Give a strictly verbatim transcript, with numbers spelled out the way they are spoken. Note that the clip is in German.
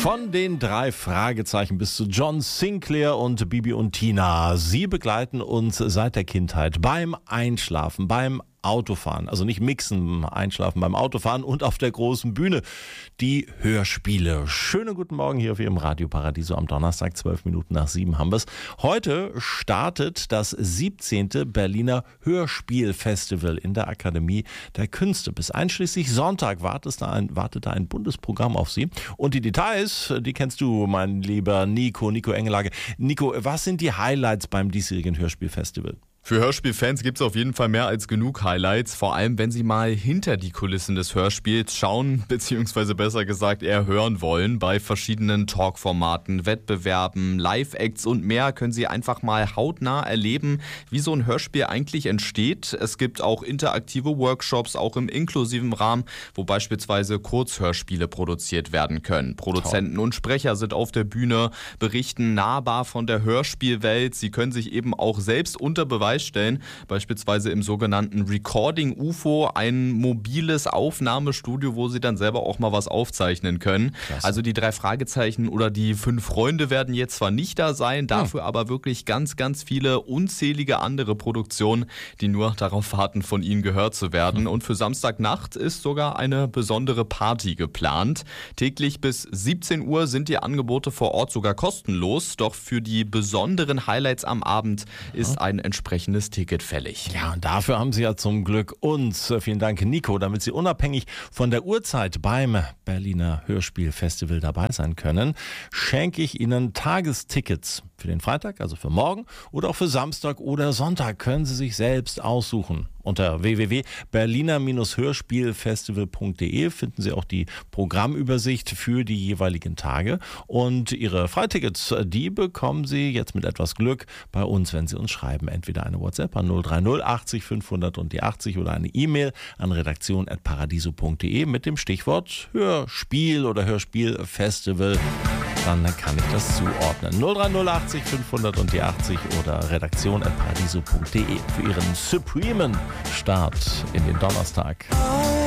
Von den drei Fragezeichen bis zu John Sinclair und Bibi und Tina. Sie begleiten uns seit der Kindheit beim Einschlafen, beim Autofahren, also nicht mixen, einschlafen beim Autofahren und auf der großen Bühne. Die Hörspiele. Schönen guten Morgen hier auf Ihrem Radio Paradiso am Donnerstag, zwölf Minuten nach sieben haben wir es. Heute startet das siebzehnte Berliner Hörspielfestival in der Akademie der Künste. Bis einschließlich Sonntag wartet da ein, wartet da ein Bundesprogramm auf Sie. Und die Details, die kennst du, mein lieber Nico, Nico Engelage. Nico, was sind die Highlights beim diesjährigen Hörspielfestival? Für Hörspielfans gibt es auf jeden Fall mehr als genug Highlights, vor allem wenn sie mal hinter die Kulissen des Hörspiels schauen, beziehungsweise besser gesagt eher hören wollen. Bei verschiedenen Talkformaten, Wettbewerben, Live-Acts und mehr können sie einfach mal hautnah erleben, wie so ein Hörspiel eigentlich entsteht. Es gibt auch interaktive Workshops, auch im inklusiven Rahmen, wo beispielsweise Kurzhörspiele produziert werden können. Produzenten Toll. und Sprecher sind auf der Bühne, berichten nahbar von der Hörspielwelt. Sie können sich eben auch selbst unter Beweis stellen, beispielsweise im sogenannten Recording U F O, ein mobiles Aufnahmestudio, wo sie dann selber auch mal was aufzeichnen können. Klasse. Also die drei Fragezeichen oder die fünf Freunde werden jetzt zwar nicht da sein, dafür hm. aber wirklich ganz, ganz viele unzählige andere Produktionen, die nur darauf warten, von ihnen gehört zu werden. Hm. Und für Samstagnacht ist sogar eine besondere Party geplant. Täglich bis siebzehn Uhr sind die Angebote vor Ort sogar kostenlos, doch für die besonderen Highlights am Abend hm. ist ein entsprechendes Ticket fällig. Ja, und dafür haben Sie ja zum Glück uns. Vielen Dank, Nico, damit Sie unabhängig von der Uhrzeit beim Berliner Hörspielfestival dabei sein können, schenke ich Ihnen Tagestickets für den Freitag, also für morgen, oder auch für Samstag oder Sonntag. Können Sie sich selbst aussuchen. Unter w w w punkt berliner hörspielfestival punkt de finden Sie auch die Programmübersicht für die jeweiligen Tage. Und Ihre Freitickets, die bekommen Sie jetzt mit etwas Glück bei uns, wenn Sie uns schreiben. Entweder eine WhatsApp an null drei null achtzig fünfhundert und die achtzig oder eine E-Mail an redaktion at paradiso punkt de mit dem Stichwort Hörspiel oder Hörspielfestival. Dann kann ich das zuordnen. null drei null achtzig fünfhundert und die achtzig oder redaktion at paradiso punkt de für Ihren supremen Start in den Donnerstag.